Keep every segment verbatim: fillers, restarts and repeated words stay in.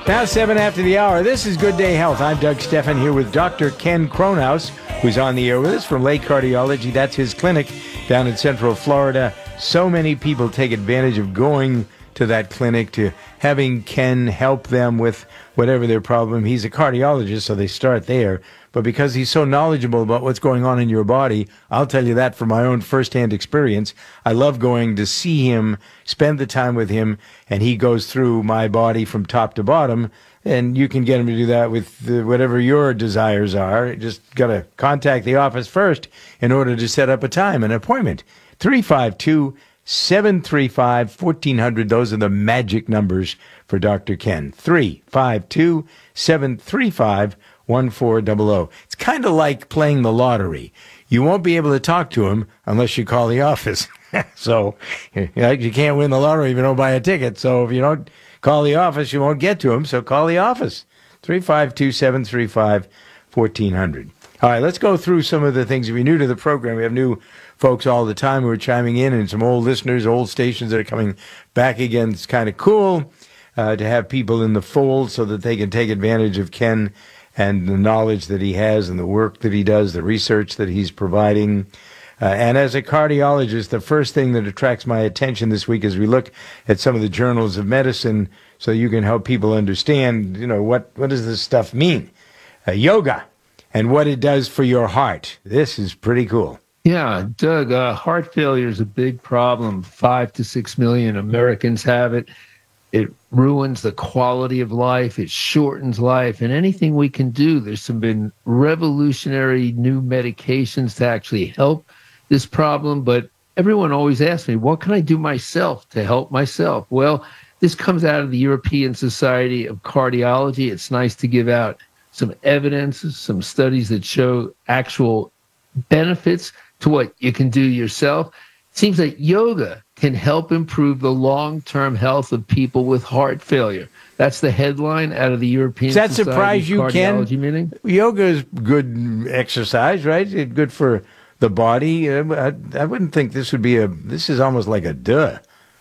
Now seven after the hour. This is Good Day Health. I'm Doug Stephan here with Doctor Ken Kronhaus, who's on the air with us from Lake Cardiology. That's his clinic down in Central Florida. So many people take advantage of going to that clinic, to having Ken help them with whatever their problem. He's a cardiologist, so they start there. But because he's so knowledgeable about what's going on in your body, I'll tell you that from my own firsthand experience. I love going to see him, spend the time with him, and he goes through my body from top to bottom. And you can get him to do that with uh, whatever your desires are. Just got to contact the office first in order to set up a time, an appointment. three five two, seven three five, one four zero zero. Those are the magic numbers for Doctor Ken. three five two, seven three five, one four zero zero. It's kind of like playing the lottery. You won't be able to talk to him unless you call the office. So you know, you can't win the lottery if you don't buy a ticket. So if you don't call the office, you won't get to him. So call the office. three five two, seven three five, one four zero zero. All right, let's go through some of the things. If you're new to the program, we have new folks all the time who are chiming in, and some old listeners, old stations that are coming back again. It's kind of cool uh, to have people in the fold so that they can take advantage of Ken and the knowledge that he has and the work that he does, the research that he's providing. Uh, and as a cardiologist, the first thing that attracts my attention this week is we look at some of the journals of medicine so you can help people understand, you know, what, what does this stuff mean? Uh, yoga and what it does for your heart. This is pretty cool. Yeah, Doug, uh, heart failure is a big problem. Five to six million Americans have it. It ruins the quality of life. It shortens life. And anything we can do, there's some been revolutionary new medications to actually help this problem. But everyone always asks me, what can I do myself to help myself? Well, this comes out of the European Society of Cardiology. It's nice to give out some evidence, some studies that show actual benefits to what you can do yourself. It seems that yoga can help improve the long-term health of people with heart failure. That's the headline out of the European Does that Society surprise you, of Ken? Cardiology meeting. Yoga is good exercise, right? It's good for the body. I, I wouldn't think this would be a, this is almost like a duh.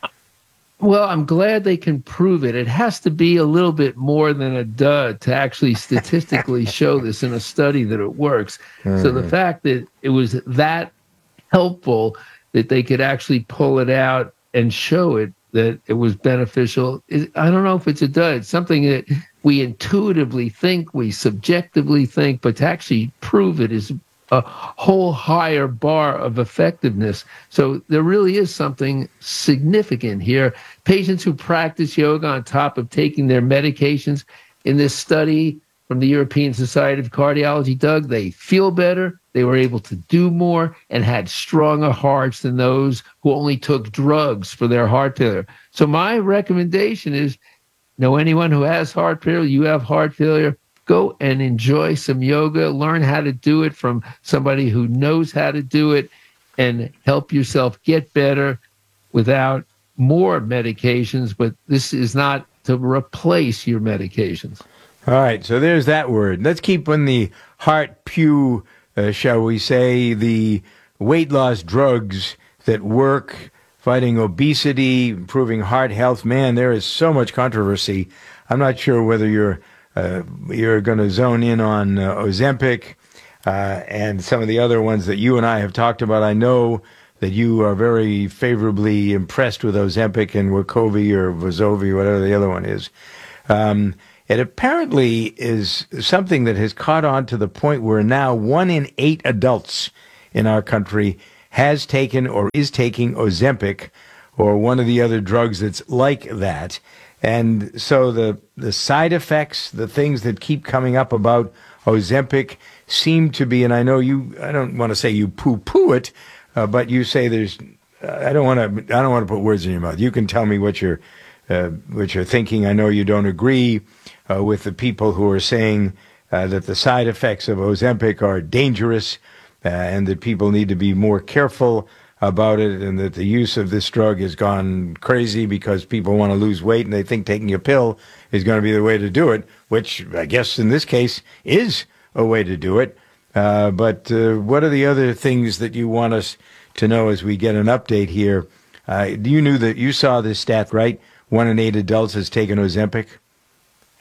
Well, I'm glad they can prove it. It has to be a little bit more than a duh to actually statistically show this in a study that it works. Mm. So the fact that it was that helpful that they could actually pull it out and show it that it was beneficial, is, I don't know if it's a duh. It's something that we intuitively think, we subjectively think, but to actually prove it is a whole higher bar of effectiveness. So there really is something significant here. Patients who practice yoga on top of taking their medications in this study from the European Society of Cardiology, Doug, they feel better, they were able to do more, and had stronger hearts than those who only took drugs for their heart failure. So my recommendation is, know anyone who has heart failure, you have heart failure, go and enjoy some yoga, learn how to do it from somebody who knows how to do it, and help yourself get better without more medications. But this is not to replace your medications. All right, so there's that word. Let's keep on the heart pew, uh, shall we say, the weight loss drugs that work, fighting obesity, improving heart health. Man, there is so much controversy. I'm not sure whether you're uh, you're going to zone in on uh, Ozempic uh, and some of the other ones that you and I have talked about. I know that you are very favorably impressed with Ozempic and Wegovy or Vezovi, whatever the other one is. Um, It apparently is something that has caught on to the point where now one in eight adults in our country has taken or is taking Ozempic or one of the other drugs that's like that. And so the, the side effects, the things that keep coming up about Ozempic seem to be, and I know you, I don't want to say you poo-poo it, uh, but you say there's, I don't want to, I don't want to put words in your mouth. You can tell me what you're, uh, what you're thinking. I know you don't agree Uh, with the people who are saying uh, that the side effects of Ozempic are dangerous uh, and that people need to be more careful about it, and that the use of this drug has gone crazy because people want to lose weight and they think taking a pill is going to be the way to do it, which I guess in this case is a way to do it. Uh, but uh, what are the other things that you want us to know as we get an update here? Uh, you knew that you saw this stat, right? One in eight adults has taken Ozempic.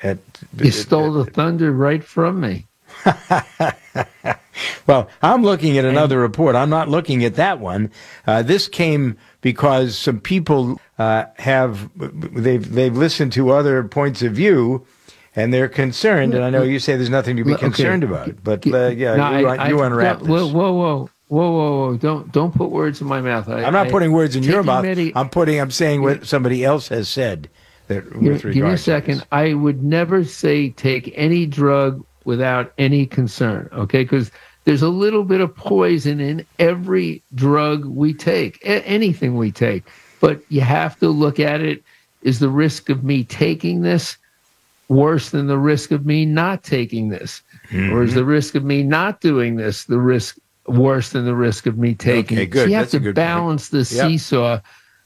At, You stole the thunder right from me. Well, I'm looking at another report. I'm not looking at that one. Uh, this came because some people uh, have they've they've listened to other points of view, and they're concerned. And I know you say there's nothing to be concerned okay. about, but uh, yeah, no, you, I, you I, unwrap this. Whoa, whoa, whoa. Whoa, whoa, whoa! Don't don't put words in my mouth. I, I'm not I, putting words in your mouth. Medi- I'm putting. I'm saying what somebody else has said. That with give, give me a second. To I would never say take any drug without any concern. Okay, because there's a little bit of poison in every drug we take, a- anything we take. But you have to look at it. Is the risk of me taking this worse than the risk of me not taking this? Mm-hmm. Or is the risk of me not doing this the risk worse than the risk of me taking okay, it? good. So you have That's to balance point. the yep. seesaw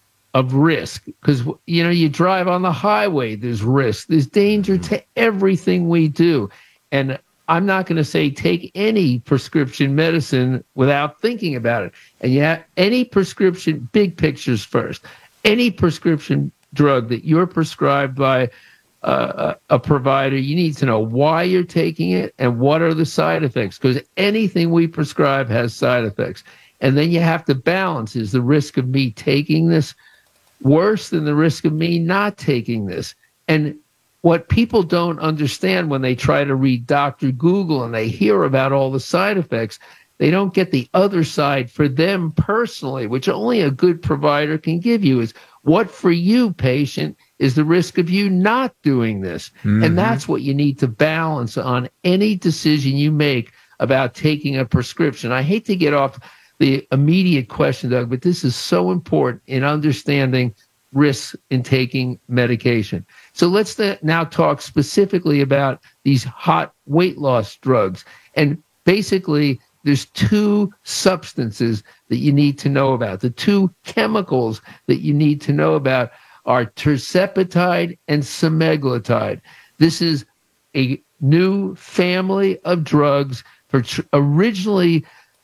of risk, because, you know, you drive on the highway, there's risk, there's danger mm-hmm. to everything we do. And I'm not going to say take any prescription medicine without thinking about it. And yeah, any prescription, big pictures first, any prescription drug that you're prescribed by uh, a provider, you need to know why you're taking it and what are the side effects, because anything we prescribe has side effects. And then you have to balance, is the risk of me taking this worse than the risk of me not taking this? And what people don't understand when they try to read Doctor Google and they hear about all the side effects, they don't get the other side for them personally, which only a good provider can give you, is what for you, patient, is the risk of you not doing this. Mm-hmm. And that's what you need to balance on any decision you make about taking a prescription. I hate to get off the immediate question, Doug, but this is so important in understanding risks in taking medication. So let's th- now talk specifically about these hot weight loss drugs. And basically, there's two substances that you need to know about. The two chemicals that you need to know about are tirzepatide and semaglutide. This is a new family of drugs for tr- originally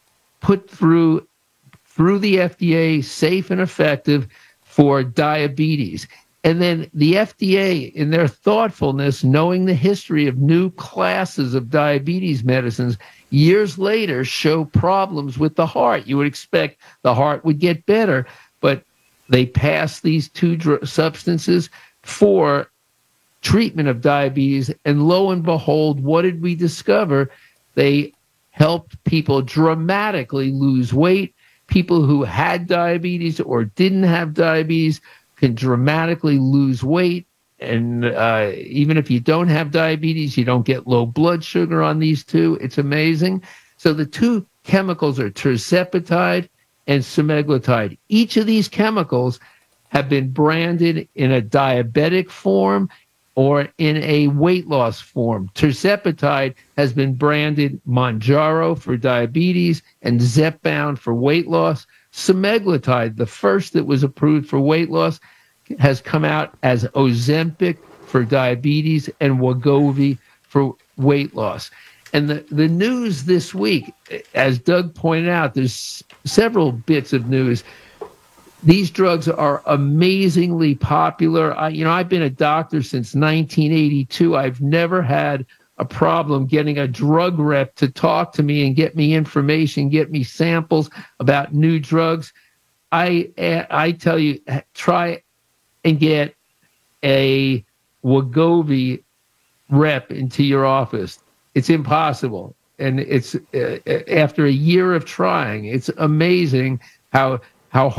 put through through the F D A, safe and effective for diabetes. And then the F D A, in their thoughtfulness, knowing the history of new classes of diabetes medicines, years later show problems with the heart. You would expect the heart would get better, but they passed these two dr- substances for treatment of diabetes. And lo and behold, what did we discover? They helped people dramatically lose weight. People who had diabetes or didn't have diabetes can dramatically lose weight. And uh, even if you don't have diabetes, you don't get low blood sugar on these two. It's amazing. So the two chemicals are tirzepatide and semaglutide. Each of these chemicals have been branded in a diabetic form or in a weight loss form. Tirzepatide has been branded Mounjaro for diabetes and Zepbound for weight loss. Semaglutide, the first that was approved for weight loss, has come out as Ozempic for diabetes and Wegovy for weight loss. And the, the news this week, as Doug pointed out, there's several bits of news. These drugs are amazingly popular. I, you know, I've been a doctor since nineteen eighty-two. I've never had a problem getting a drug rep to talk to me and get me information, get me samples about new drugs. I I tell you, try and get a Wegovy rep into your office. It's impossible. And it's uh, after a year of trying, it's amazing how